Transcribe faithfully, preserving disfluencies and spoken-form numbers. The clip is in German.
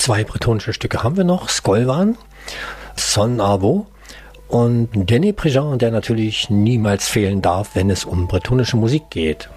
Zwei bretonische Stücke haben wir noch. Skolvan, Son Arvo und Danny Préjean, der natürlich niemals fehlen darf, wenn es um bretonische Musik geht.